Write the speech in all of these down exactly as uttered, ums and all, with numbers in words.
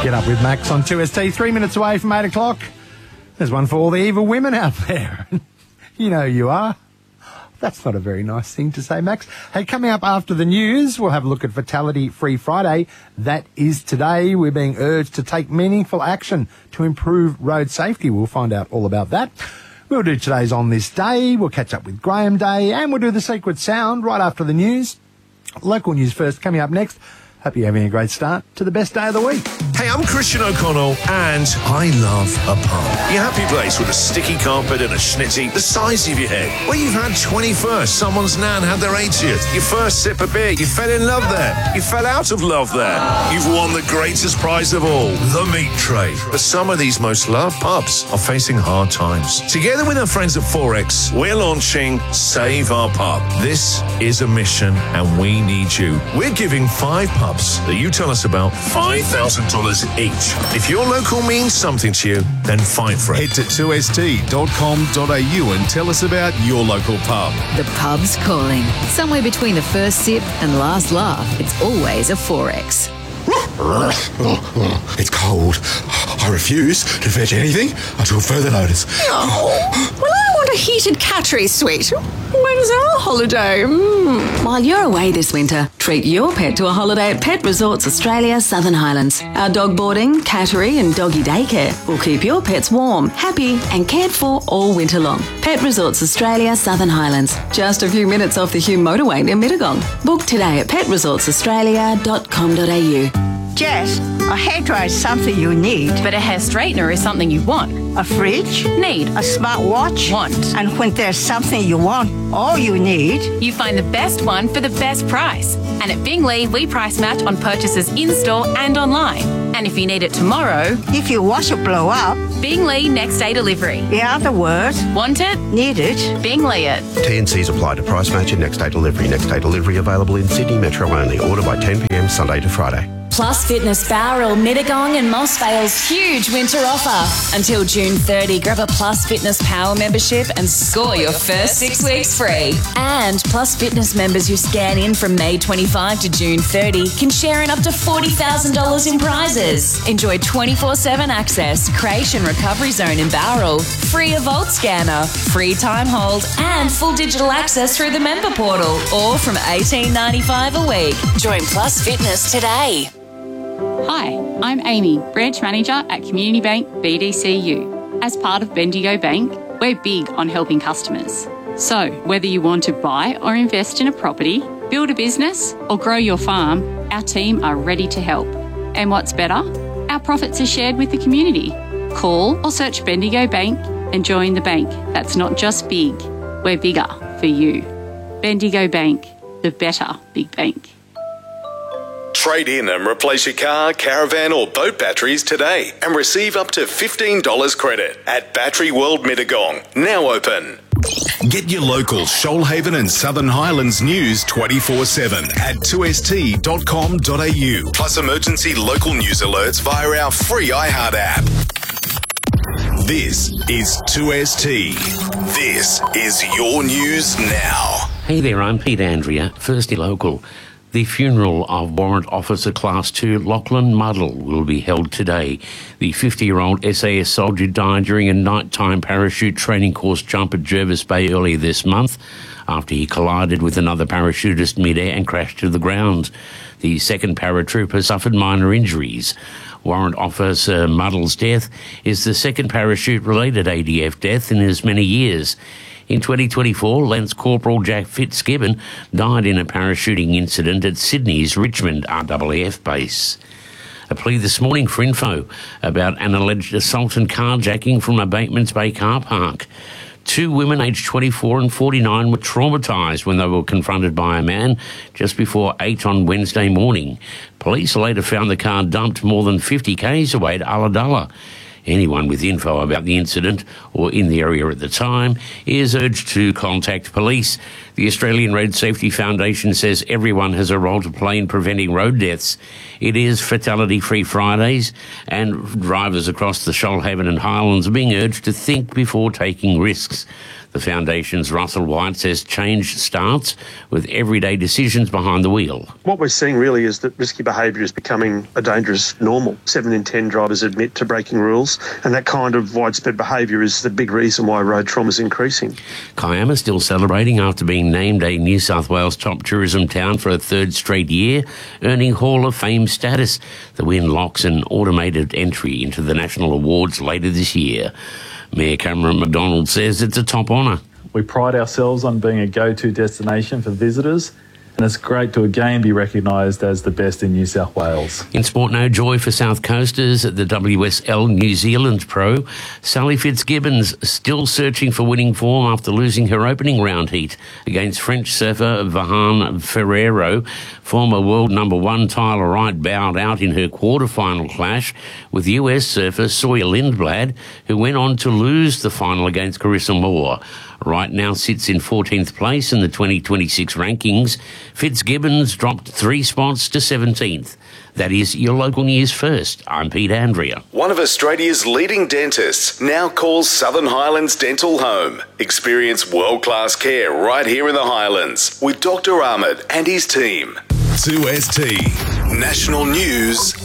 Get up with Max on two S T, three minutes away from eight o'clock. There's one for all the evil women out there. You know who you are. That's not a very nice thing to say, Max. Hey, coming up after the news, we'll have a look at Fatality Free Friday. That is today. We're being urged to take meaningful action to improve road safety. We'll find out all about that. We'll do today's On This Day. We'll catch up with Graham Day, and we'll do the Secret Sound right after the news. Local news first, coming up next. Hope you're having a great start to the best day of the week. Hey, I'm Christian O'Connell, and I love a pub. Your happy place with a sticky carpet and a schnitty the size of your head. Where you've had twenty-first, someone's nan had their eightieth. Your first sip of beer, you fell in love there. You fell out of love there. You've won the greatest prize of all, the meat tray. But some of these most loved pubs are facing hard times. Together with our friends at Forex, we're launching Save Our Pub. This is a mission, and we need you. We're giving five pubs that you tell us about five thousand dollars each. If your local means something to you, then fight for it. Head to two S T dot com dot a u and tell us about your local pub. The pub's calling. Somewhere between the first sip and last laugh, it's always a Forex. It's cold. I refuse to fetch anything until further notice. Oh, well, I want a heated Cattery suite. When's our holiday? Mm. While you're away this winter, treat your pet to a holiday at Pet Resorts Australia Southern Highlands. Our dog boarding, cattery and doggy daycare will keep your pets warm, happy and cared for all winter long. Pet Resorts Australia Southern Highlands, just a few minutes off the Hume motorway near Mittagong. Book today at pet resorts australia dot com dot a u. Jess, a hairdryer is something you need. But a hair straightener is something you want. A fridge? Need. A smartwatch? Want. And when there's something you want, all you need... You find the best one for the best price. And at Bingley, we price match on purchases in-store and online. And if you need it tomorrow... If your washer blow up... Bingley next day delivery. In other words... Want it? Need it? Bingley it. T and C's apply to price match and next day delivery. Next day delivery available in Sydney Metro only. Order by ten p m Sunday to Friday. Plus Fitness Bowral, Mittagong and Moss Vale's huge winter offer. Until June thirtieth, grab a Plus Fitness Power membership and score your first six weeks free. And Plus Fitness members who scan in from May twenty-fifth to June thirtieth can share in up to forty thousand dollars in prizes. Enjoy twenty-four seven access, crèche and recovery zone in Bowral, free Evolt scanner, free time hold and full digital access through the member portal, or from eighteen ninety-five a week. Join Plus Fitness today. Hi, I'm Amy, Branch Manager at Community Bank B D C U. As part of Bendigo Bank, we're big on helping customers. So, whether you want to buy or invest in a property, build a business or grow your farm, our team are ready to help. And what's better? Our profits are shared with the community. Call or search Bendigo Bank and join the bank that's not just big, we're bigger for you. Bendigo Bank, the better big bank. Trade in and replace your car, caravan or boat batteries today and receive up to fifteen dollars credit at Battery World Mittagong, now open. Get your local Shoalhaven and Southern Highlands news twenty-four seven at two s t dot com dot a u. Plus emergency local news alerts via our free iHeart app. This is two S T. This is your news now. Hey there, I'm Pete Andrea, Firstly Local. The funeral of Warrant Officer Class two Lachlan Muddle will be held today. The fifty-year-old S A S soldier died during a nighttime parachute training course jump at Jervis Bay earlier this month after he collided with another parachutist mid-air and crashed to the ground. The second paratrooper suffered minor injuries. Warrant Officer Muddle's death is the second parachute-related A D F death in as many years. In twenty twenty-four, Lance Corporal Jack Fitzgibbon died in a parachuting incident at Sydney's Richmond R A F base. A plea this morning for info about an alleged assault and carjacking from a Batemans Bay car park. Two women aged twenty-four and forty-nine were traumatised when they were confronted by a man just before eight on Wednesday morning. Police later found the car dumped more than fifty k's away to Ulladulla. Anyone with info about the incident or in the area at the time is urged to contact police. The Australian Road Safety Foundation says everyone has a role to play in preventing road deaths. It is Fatality Free Fridays, and drivers across the Shoalhaven and Highlands are being urged to think before taking risks. The foundation's Russell White says change starts with everyday decisions behind the wheel. What we're seeing really is that risky behaviour is becoming a dangerous normal. Seven in ten drivers admit to breaking rules, and that kind of widespread behaviour is the big reason why road trauma is increasing. Kiama still celebrating after being named a New South Wales top tourism town for a third straight year, earning Hall of Fame status. The win locks an automated entry into the national awards later this year. Mayor Cameron McDonald says it's a top honour. We pride ourselves on being a go-to destination for visitors, and it's great to again be recognised as the best in New South Wales. In sport, no joy for South Coasters at the W S L New Zealand Pro. Sally Fitzgibbons still searching for winning form after losing her opening round heat against French surfer Vahan Ferrero. Former world number one Tyler Wright bowed out in her quarter-final clash with U S surfer Sawyer Lindblad, who went on to lose the final against Carissa Moore. Wright now sits in fourteenth place in the twenty twenty-six rankings. Fitzgibbons dropped three spots to seventeenth. That is your local news first. I'm Pete Andrea. One of Australia's leading dentists now calls Southern Highlands Dental home. Experience world-class care right here in the Highlands with Doctor Ahmed and his team. two S T National News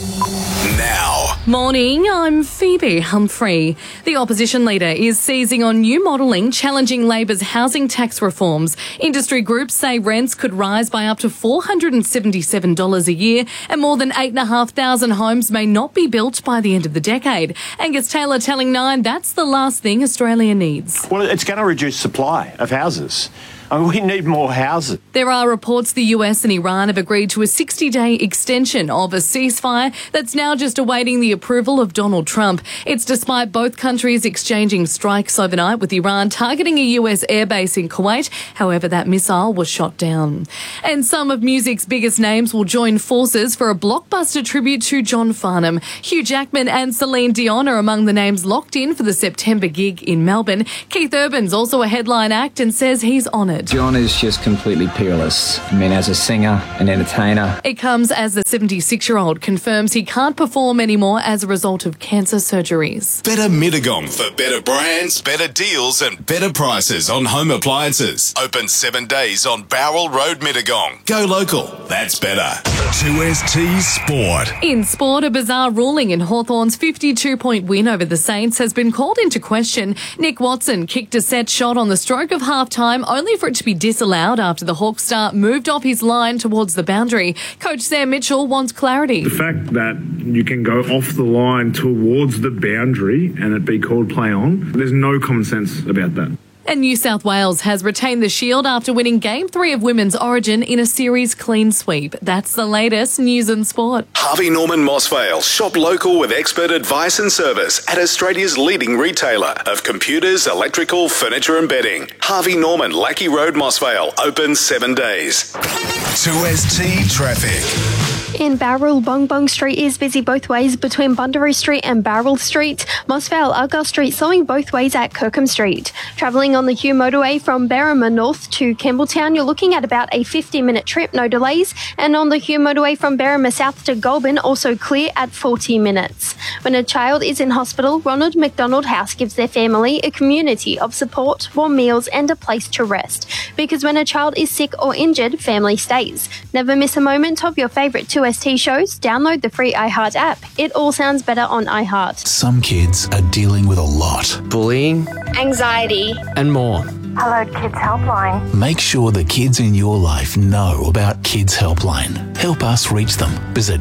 now. Morning, I'm Phoebe Humphrey. The opposition leader is seizing on new modelling challenging Labor's housing tax reforms. Industry groups say rents could rise by up to four hundred seventy-seven dollars a year, and more than eight thousand five hundred homes may not be built by the end of the decade. Angus Taylor telling Nine that's the last thing Australia needs. Well, it's going to reduce supply of houses. I mean, we need more houses. There are reports the U S and Iran have agreed to a sixty-day extension of a ceasefire that's now just awaiting the approval of Donald Trump. It's despite both countries exchanging strikes overnight, with Iran targeting a U S airbase in Kuwait. However, that missile was shot down. And some of music's biggest names will join forces for a blockbuster tribute to John Farnham. Hugh Jackman and Celine Dion are among the names locked in for the September gig in Melbourne. Keith Urban's also a headline act and says he's honoured. John is just completely peerless. I mean, as a singer, an entertainer. It comes as the seventy-six-year-old confirms he can't perform anymore as a result of cancer surgeries. Better Mittagong for better brands, better deals and better prices on home appliances. Open seven days on Bowral Road, Mittagong. Go local. That's better. two S T Sport. In sport, a bizarre ruling in Hawthorn's fifty-two point win over the Saints has been called into question. Nick Watson kicked a set shot on the stroke of half-time, only for it to be disallowed after the Hawk star moved off his line towards the boundary. Coach Sam Mitchell wants clarity. The fact that you can go off the line towards the boundary and it be called play on, there's no common sense about that. And New South Wales has retained the Shield after winning Game three of Women's Origin in a series clean sweep. That's the latest news and sport. Harvey Norman Mossvale. Shop local with expert advice and service at Australia's leading retailer of computers, electrical, furniture and bedding. Harvey Norman, Lackey Road, Mossvale. Open seven days. two S T Traffic. In Bowral, Bong Bong Street is busy both ways between Bundaroo Street and Bowral Street. Mossvale, Argyle Street slowing both ways at Kirkham Street. Travelling on the Hugh motorway from Berrima North to Campbelltown, you're looking at about a fifty minute trip, no delays. And on the Hugh motorway from Berrima South to Goulburn, also clear at forty minutes. When a child is in hospital, Ronald McDonald House gives their family a community of support, warm meals and a place to rest. Because when a child is sick or injured, family stays. Never miss a moment of your favourite two S T shows. Download the free iHeart app. It all sounds better on iHeart. Some kids are dealing with a lot. Bullying, Anxiety. and more. Hello, Kids Helpline. Make sure the kids in your life know about Kids Helpline. Help us reach them. Visit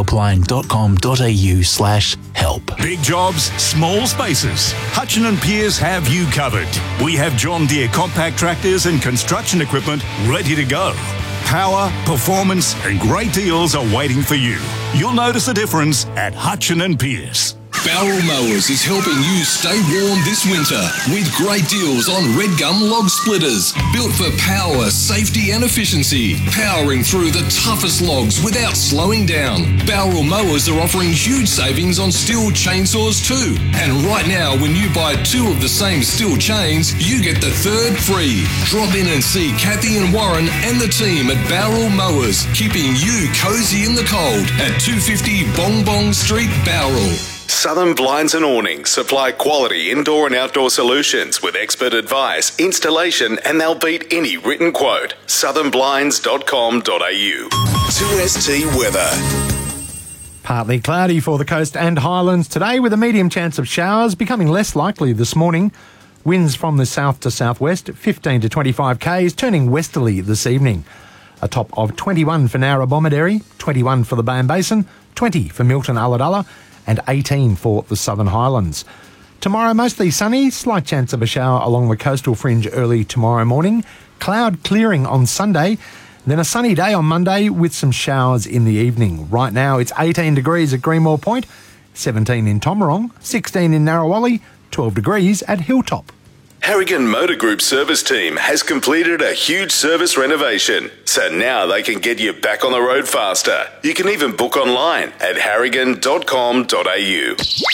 kidshelpline.com.au slash help. Big jobs, small spaces. Hutchin and Pearce have you covered. We have John Deere compact tractors and construction equipment ready to go. Power, performance and great deals are waiting for you. You'll notice the difference at Hutchin and Pearce. Bowral Mowers is helping you stay warm this winter with great deals on red gum log splitters. Built for power, safety and efficiency. Powering through the toughest logs without slowing down. Bowral Mowers are offering huge savings on steel chainsaws too. And right now, when you buy two of the same steel chains, you get the third free. Drop in and see Kathy and Warren and the team at Bowral Mowers, keeping you cozy in the cold at two fifty Bong Bong Street, Bowral. Southern Blinds and Awnings supply quality indoor and outdoor solutions with expert advice, installation, and they'll beat any written quote. southern blinds dot com dot a u. two S T weather. Partly cloudy for the coast and highlands today with a medium chance of showers, becoming less likely this morning. Winds from the south to southwest, fifteen to twenty-five k's, turning westerly this evening. A top of twenty-one for Narrabomideri, twenty-one for the Bowen Basin, twenty for Milton Ulladulla, and eighteen for the Southern Highlands. Tomorrow, mostly sunny, slight chance of a shower along the coastal fringe early tomorrow morning. Cloud clearing on Sunday, then a sunny day on Monday with some showers in the evening. Right now, it's eighteen degrees at Greenmore Point, seventeen in Tomarong, sixteen in Narrawali, twelve degrees at Hilltop. Harrigan Motor Group service team has completed a huge service renovation, so now they can get you back on the road faster. You can even book online at harrigan dot com dot a u.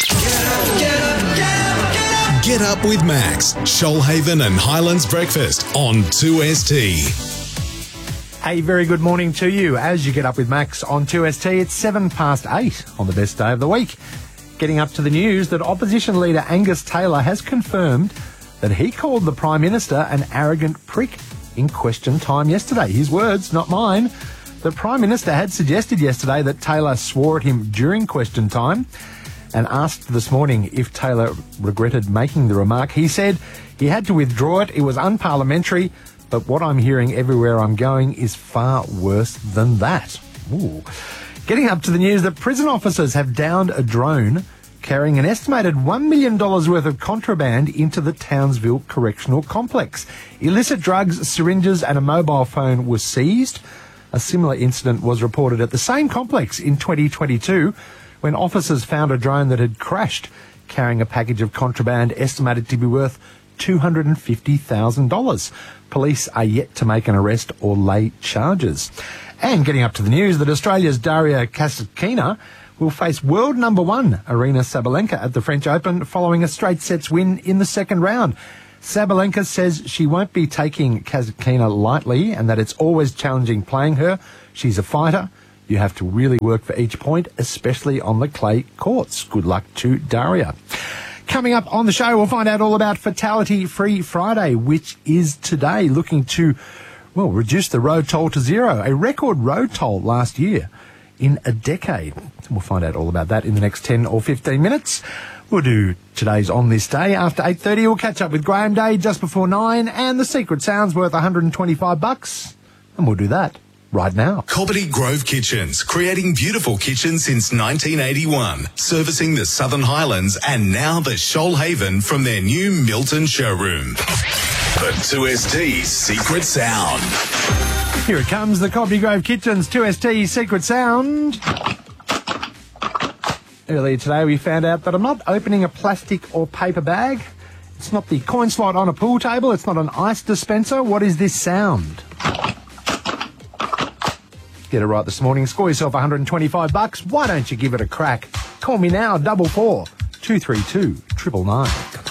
Get up with Max, Shoalhaven and Highlands Breakfast on two S T. A very good morning to you. As you get up with Max on two S T, it's seven past eight on the best day of the week. Getting up to the news that opposition leader Angus Taylor has confirmed that he called the Prime Minister an arrogant prick in question time yesterday. His words, not mine. The Prime Minister had suggested yesterday that Taylor swore at him during question time and asked this morning if Taylor regretted making the remark. He said he had to withdraw it. It was unparliamentary, but what I'm hearing everywhere I'm going is far worse than that. Ooh. Getting up to the news that prison officers have downed a drone carrying an estimated one million dollars worth of contraband into the Townsville Correctional Complex. Illicit drugs, syringes and a mobile phone were seized. A similar incident was reported at the same complex in twenty twenty-two when officers found a drone that had crashed carrying a package of contraband estimated to be worth two hundred fifty thousand dollars. Police are yet to make an arrest or lay charges. And getting up to the news that Australia's Daria Kasatkina will face world number one Aryna Sabalenka at the French Open following a straight sets win in the second round. Sabalenka says she won't be taking Kasatkina lightly and that it's always challenging playing her. She's a fighter. You have to really work for each point, especially on the clay courts. Good luck to Daria. Coming up on the show, we'll find out all about Fatality Free Friday, which is today, looking to, well, reduce the road toll to zero, a record road toll last year in a decade. We'll find out all about that in the next ten or fifteen minutes. We'll do today's On This Day after eight thirty. We'll catch up with Graham Day just before nine, and the Secret Sound's worth one hundred twenty-five bucks, and we'll do that right now. Cobbitty Grove Kitchens, creating beautiful kitchens since nineteen eighty-one, servicing the Southern Highlands and now the Shoalhaven from their new Milton showroom. The two S T's Secret Sound. Here it comes, the Cobbitty Grove Kitchens two S T Secret Sound. Earlier today we found out that I'm not opening a plastic or paper bag. It's not the coin slot on a pool table. It's not an ice dispenser. What is this sound? Get it right this morning. Score yourself one hundred twenty-five bucks. Why don't you give it a crack? Call me now, double four two three two triple nine.